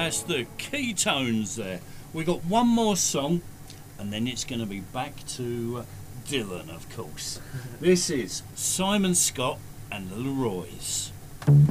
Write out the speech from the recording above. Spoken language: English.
That's the Keytones there. We got one more song, and then it's going to be back to Dylan, of course. This is Simon Scott and the Leroys.